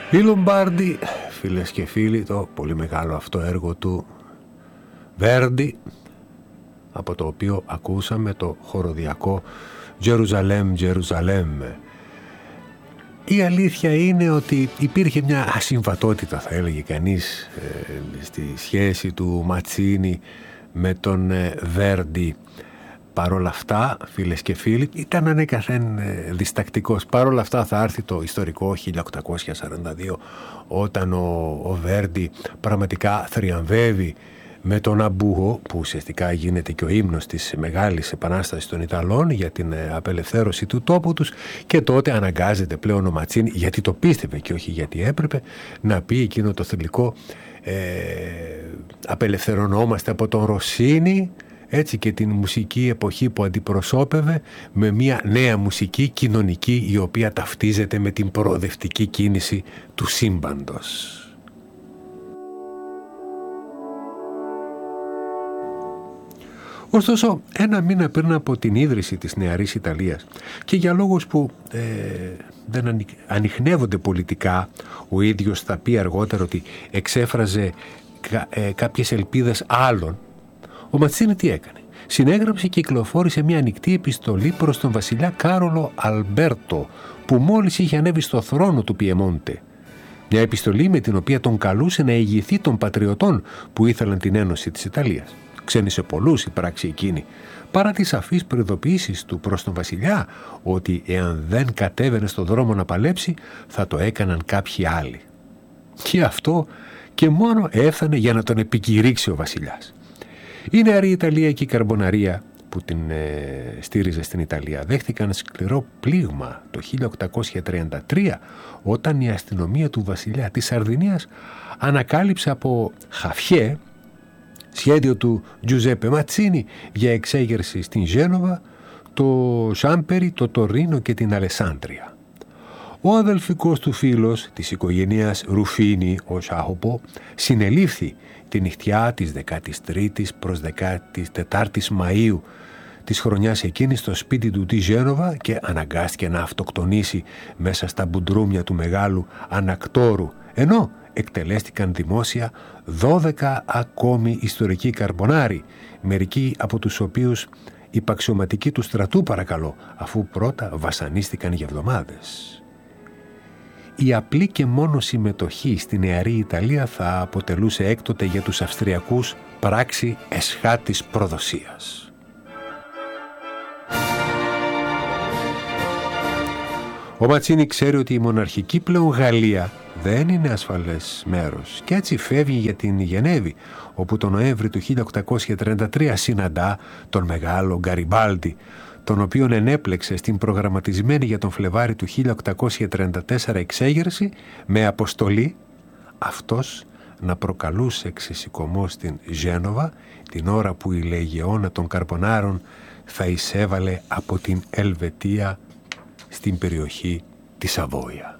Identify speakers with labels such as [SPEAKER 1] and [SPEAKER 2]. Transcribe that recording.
[SPEAKER 1] Η Λομπάρντι, φίλες και φίλοι, το πολύ μεγάλο αυτό έργο του Βέρντι, από το οποίο ακούσαμε το χοροδιακό «Τζερουζαλέμ, Τζερουζαλέμ». Η αλήθεια είναι ότι υπήρχε μια ασυμβατότητα, θα έλεγε κανείς, στη σχέση του Ματσίνι με τον Βέρντι. Παρ' όλα αυτά, φίλες και φίλοι, ήταν ανέκαθεν διστακτικός. Παρ' όλα αυτά θα έρθει το ιστορικό 1842, όταν ο Βέρντι πραγματικά θριαμβεύει με τον Αμπούγο, που ουσιαστικά γίνεται και ο ύμνος της Μεγάλης Επανάστασης των Ιταλών για την απελευθέρωση του τόπου τους, και τότε αναγκάζεται πλέον ο Ματσίνι, γιατί το πίστευε και όχι γιατί έπρεπε, να πει εκείνο το θηλυκό «Απελευθερωνόμαστε από τον Ρωσίνη», έτσι, και την μουσική εποχή που αντιπροσώπευε, με μια νέα μουσική κοινωνική, η οποία ταυτίζεται με την προοδευτική κίνηση του σύμπαντος. Ωστόσο, ένα μήνα πριν από την ίδρυση της νεαρής Ιταλίας, και για λόγους που δεν ανιχνεύονται πολιτικά, ο ίδιος θα πει αργότερα ότι εξέφραζε κάποιες ελπίδες άλλων, ο Ματσίνι τι έκανε? Συνέγραψε και κυκλοφόρησε μια ανοιχτή επιστολή προς τον βασιλιά Κάρολο Αλμπέρτο, που μόλις είχε ανέβει στο θρόνο του Πιεμόντε. Μια επιστολή με την οποία τον καλούσε να ηγηθεί των πατριωτών που ήθελαν την ένωση της Ιταλίας. Ξένησε πολλούς η πράξη εκείνη, παρά τις σαφείς προειδοποιήσεις του προς τον βασιλιά ότι εάν δεν κατέβαινε στον δρόμο να παλέψει, θα το έκαναν κάποιοι άλλοι. Και αυτό και μόνο έφτανε για να τον επικηρύξει ο βασιλιάς. Η νεαρή Ιταλία και η Καρμποναρία, που την στήριζε στην Ιταλία, δέχτηκαν σκληρό πλήγμα το 1833, όταν η αστυνομία του βασιλιά της Σαρδινίας ανακάλυψε από χαφιέ σχέδιο του Τζουζέπε Ματσίνι για εξέγερση στην Γένοβα, το Σάμπερι, το Τωρίνο και την Αλεσάντρια. Ο αδελφικός του φίλος της οικογένειας Ρουφίνη, ο Σάχοπο, συνελήφθη τη νυχτιά της 13ης προς 14ης Μαΐου της χρονιάς εκείνης στο σπίτι του τη Γένοβα και αναγκάστηκε να αυτοκτονήσει μέσα στα μπουντρούμια του μεγάλου ανακτόρου, ενώ εκτελέστηκαν δημόσια 12 ακόμη ιστορικοί καρμπονάροι, μερικοί από τους οποίους υπαξιωματικοί του στρατού, παρακαλώ, αφού πρώτα βασανίστηκαν για εβδομάδες. Η απλή και μόνο συμμετοχή στη νεαρή Ιταλία θα αποτελούσε έκτοτε για τους Αυστριακούς πράξη εσχάτης προδοσίας. Ο Ματσίνι ξέρει ότι η μοναρχική πλέον Γαλλία δεν είναι ασφαλές μέρος και έτσι φεύγει για την Γενέβη, όπου τον Νοέμβρη του 1833 συναντά τον μεγάλο Γκαριμπάλντι, τον οποίον ενέπλεξε στην προγραμματισμένη για τον Φλεβάρι του 1834 εξέγερση, με αποστολή αυτός να προκαλούσε ξεσηκωμό στην Γένοβα την ώρα που η λεγεώνα των Καρπονάρων θα εισέβαλε από την Ελβετία στην περιοχή της Σαβόια.